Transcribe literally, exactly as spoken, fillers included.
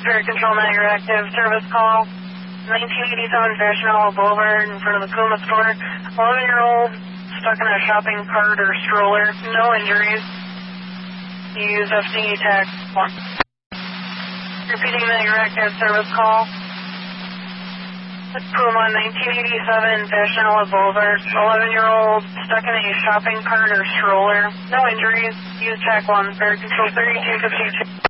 Spirit Control Niagara Active service call. nineteen eighty-seven Fashionable Boulevard in front of the Kuma store. eleven-year-old stuck in a shopping cart or stroller. No injuries. Use F C E tax one. Repeating Niagara Active service call. Puma, nineteen eighty-seven Fashionable Boulevard. eleven-year-old stuck in a shopping cart or stroller. No injuries. Use tac one. Spirit Control thirty-two fifty-two.